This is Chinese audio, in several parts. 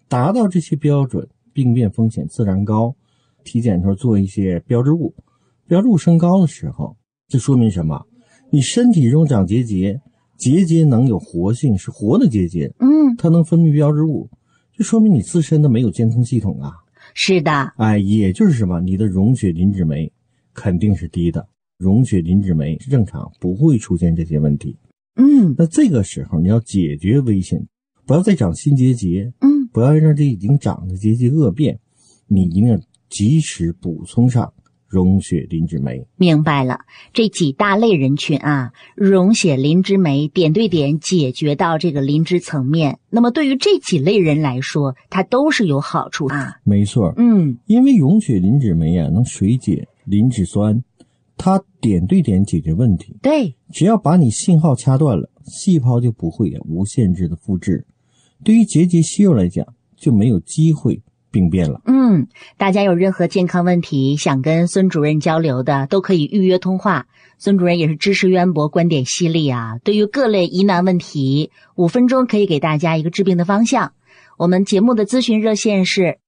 达到这些标准，病变风险自然高。体检时候做一些标志物升高的时候，这说明什么？你身体中长结节，结节能有活性，是活的结节，它能分泌标志物，就说明你自身的没有监控系统啊。 是的， 也就是什么？你的溶血磷脂酶肯定是低的，溶血磷脂酶是正常，不会出现这些问题。那这个时候你要解决危险，不要再长新结节，不要让这已经长的结节恶变，你一定要及时补充上溶血磷脂酶。 明白了，这几大类人群啊，溶血磷脂酶点对点解决到这个磷脂层面，那么对于这几类人来说，它都是有好处啊。 没错，因为溶血磷脂酶能水解磷脂酸，它点对点解决问题。 对， 只要把你信号掐断了，细胞就不会无限制的复制。对于结节息肉来讲，就没有机会病变了。 大家有任何健康问题想跟孙主任交流的，都可以预约通话。孙主任也是知识渊博，观点犀利啊，对于各类疑难问题，5分钟可以给大家一个治病的方向。我们节目的咨询热线是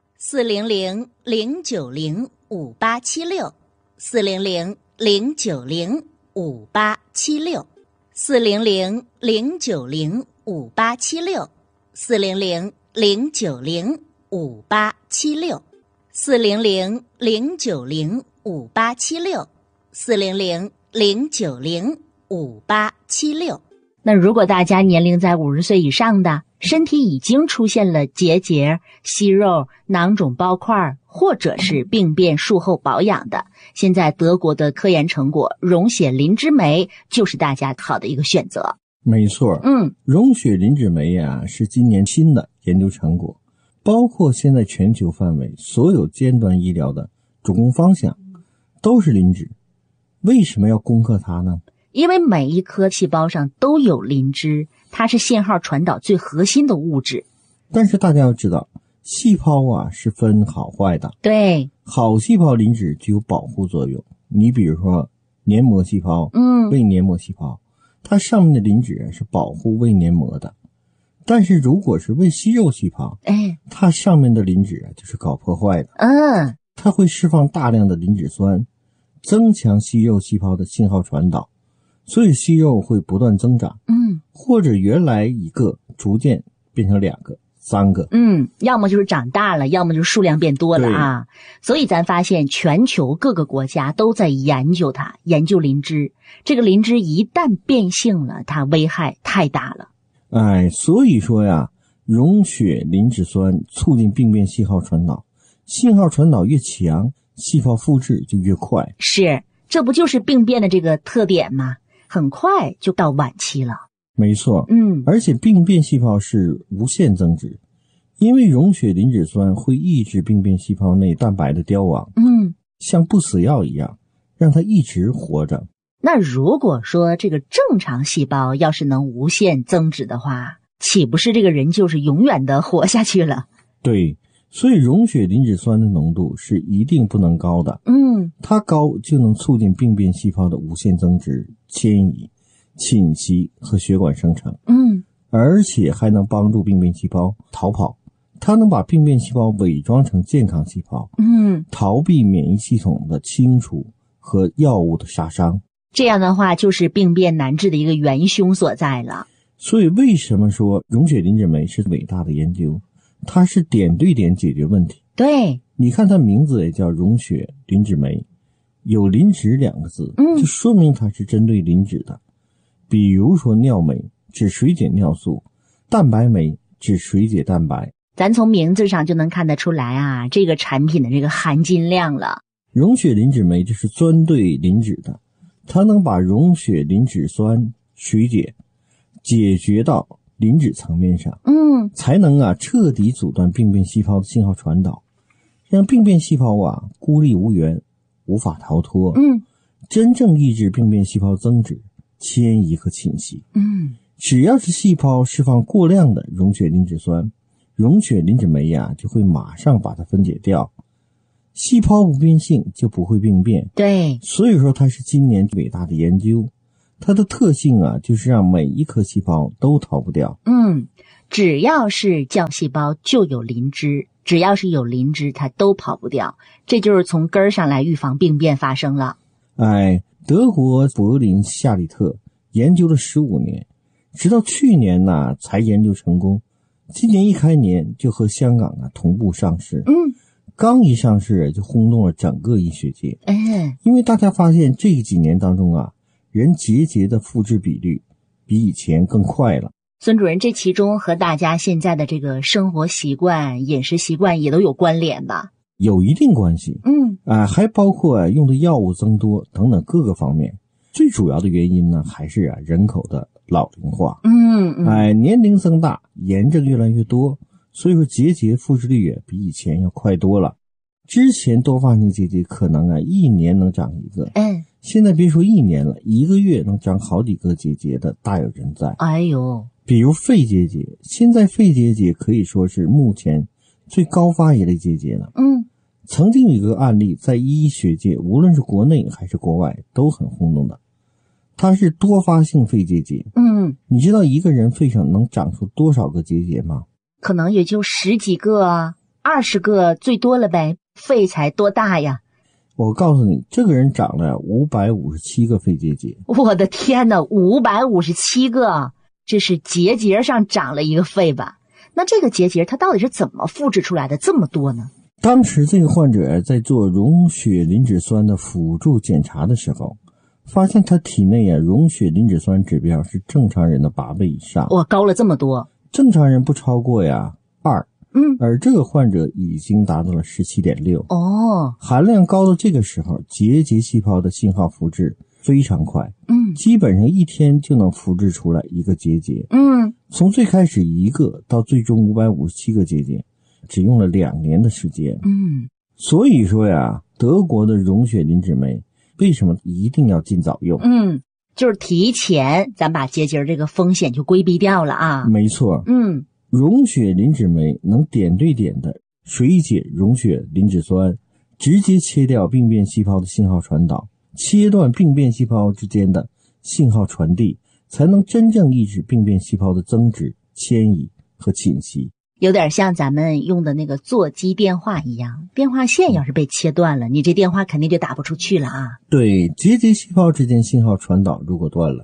400-090-5876 400-090-5876 400-090-5876 400-090-5876 400-090-5876 400-090-5876。那如果大家年龄在50岁以上的，身体已经出现了结节、息肉、囊肿包块，或者是病变术后保养的，现在德国的科研成果溶血磷脂酶就是大家好的一个选择。 没错，溶血磷脂酶是今年新的研究成果，包括现在全球范围所有尖端医疗的主攻方向都是磷脂。为什么要攻克它呢？ 因为每一颗细胞上都有磷脂，它是信号传导最核心的物质。 但是大家要知道，细胞是分好坏的。 对， 好细胞磷脂具有保护作用。你比如说黏膜细胞，胃黏膜细胞，它上面的磷脂是保护胃黏膜的。但是如果是胃息肉细胞，它上面的磷脂就是搞破坏的。它会释放大量的磷脂酸，增强息肉细胞的信号传导，所以息肉会不断增长，或者原来一个逐渐变成2个、3个， 要么就是长大了，要么就是数量变多了啊。所以咱发现全球各个国家都在研究它，研究磷脂。这个磷脂一旦变性了，它危害太大了。 所以说溶血磷脂酸促进病变信号传导，信号传导越强，细胞复制就越快。 是，这不就是病变的这个特点吗？很快就到晚期了。 没错，而且病变细胞是无限增殖，因为溶血磷脂酸会抑制病变细胞内蛋白的凋亡，像不死药一样，让它一直活着。 那如果说这个正常细胞要是能无限增殖的话，岂不是这个人就是永远的活下去了？ 对，所以溶血磷脂酸的浓度是一定不能高的。它高就能促进病变细胞的无限增殖、迁移、侵袭和血管生成。而且还能帮助病变细胞逃跑。它能把病变细胞伪装成健康细胞，逃避免疫系统的清除和药物的杀伤。 这样的话就是病变难治的一个元凶所在了。 所以为什么说溶血磷脂酶是伟大的研究？它是点对点解决问题。 对， 你看它名字也叫溶血磷脂酶，有磷脂2个字，就说明它是针对磷脂的。比如说尿酶指水解尿素，蛋白酶指水解蛋白。 咱从名字上就能看得出来这个产品的这个含金量了。 溶血磷脂酶就是专对磷脂的，它能把溶血磷脂酸水解解决到磷脂层面上，才能彻底阻断病变细胞的信号传导，让病变细胞孤立无援，无法逃脱，真正抑制病变细胞增殖、迁移和侵袭。只要是细胞释放过量的溶血磷脂酸，溶血磷脂酶就会马上把它分解掉，细胞不变性就不会病变。 对， 所以说它是今年伟大的研究。它的特性就是让每一颗细胞都逃不掉。 只要是浆细胞就有磷脂，只要是有磷脂它都跑不掉，这就是从根儿上来预防病变发生了。 德国柏林夏利特研究了15年，直到去年呢才研究成功，今年一开年就和香港同步上市。刚一上市就轰动了整个医学界。因为大家发现这几年当中人结节的复制比率比以前更快了。 孙主任，这其中和大家现在的这个生活习惯、饮食习惯也都有关联吧？ 有一定关系。还包括用的药物增多等等各个方面。最主要的原因呢，还是人口的老龄化。年龄增大，炎症越来越多，所以说结节复制率比以前要快多了。之前多发性结节可能1年能长一个，现在别说1年了，1个月能长好几个结节的大有人在。比如肺结节，现在肺结节可以说是目前最高发一类结节了。曾经有一个案例在医学界，无论是国内还是国外都很轰动的，它是多发性肺结节。你知道一个人肺上能长出多少个结节吗？ 可能也就10几个、20个最多了呗，肺才多大呀？ 我告诉你，这个人长了557个肺结节。 我的天哪，557个！这是结节上长了一个肺吧？那这个结节它到底是怎么复制出来的这么多呢？ 当时这个患者在做溶血磷脂酸的辅助检查的时候，发现他体内溶血磷脂酸指标是正常人的8倍以上。 高了这么多。 正常人不超过2，而这个患者已经达到了17.6。含量高到这个时候，结节细胞的信号复制非常快。基本上1天就能复制出来一个结节。从最开始1个到最终557个结节，只用了2年的时间。所以说德国的溶血磷脂酶为什么一定要尽早用？ 就是提前咱把结节这个风险就规避掉了啊。 没错。溶血磷脂酶能点对点的水解溶血磷脂酸，直接切掉病变细胞的信号传导，切断病变细胞之间的信号传递，才能真正抑制病变细胞的增殖、迁移和侵袭。 有点像咱们用的那个座机电话一样，电话线要是被切断了，你这电话肯定就打不出去了啊。 对，结节细胞之间信号传导如果断了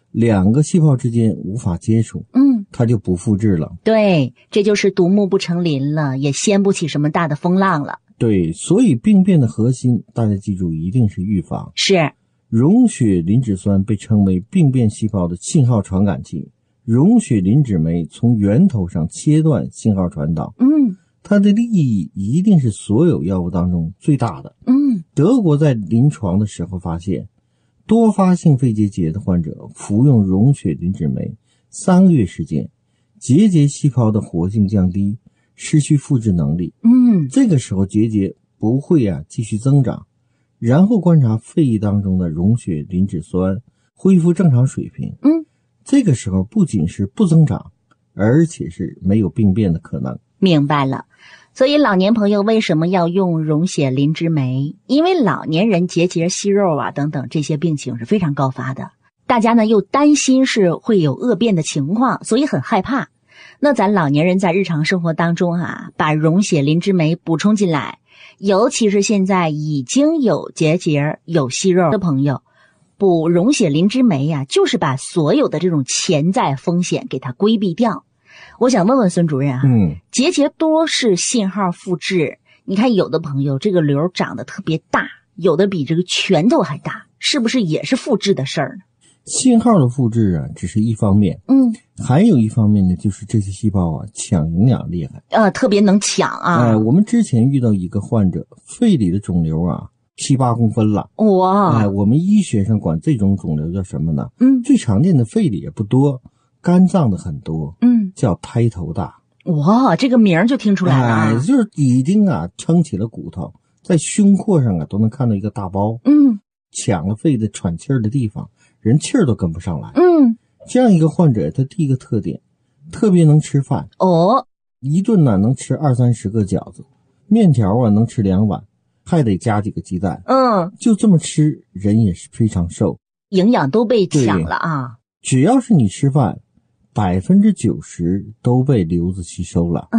，2个细胞之间无法接触，它就不复制了。 对，这就是独木不成林了，也掀不起什么大的风浪了。 对，所以病变的核心，大家记住，一定是预防。 是。 溶血磷脂酸被称为病变细胞的信号传感器，溶血磷脂酶从源头上切断信号传导。它的利益一定是所有药物当中最大的。德国在临床的时候发现，多发性肺结节的患者服用溶血磷脂酶3个月时间，结节细胞的活性降低，失去复制能力。这个时候结节不会继续增长，然后观察肺液当中的溶血磷脂酸恢复正常水平。这个时候不仅是不增长，而且是没有病变的可能。 明白了。所以老年朋友为什么要用溶血磷脂酶？因为老年人结节、息肉等等这些病情是非常高发的，大家呢又担心是会有恶变的情况，所以很害怕。那咱老年人在日常生活当中把溶血磷脂酶补充进来，尤其是现在已经有结节、有息肉的朋友，补溶血磷脂酶就是把所有的这种潜在风险给它规避掉。我想问问孙主任结节多是信号复制，你看有的朋友这个瘤长得特别大，有的比这个拳头还大，是不是也是复制的事儿呢？ 信号的复制只是一方面，还有一方面呢，就是这些细胞抢营养厉害， 特别能抢我们之前遇到一个患者，肺里的肿瘤7、8公分了。 哇！ 我们医学上管这种肿瘤叫什么呢？最常见的肺里也不多，肝脏的很多，叫胎头大。 哇，这个名就听出来了就是已经撑起了骨头，在胸廓上都能看到一个大包。抢了肺的喘气儿的地方，人气儿都跟不上来。这样一个患者，他第一个特点，特别能吃饭。一顿能吃20-30个饺子，面条能吃2碗，还得加几个鸡蛋。就这么吃，人也是非常瘦， 营养都被抢了只要是你吃饭， 90%都被瘤子吸收了。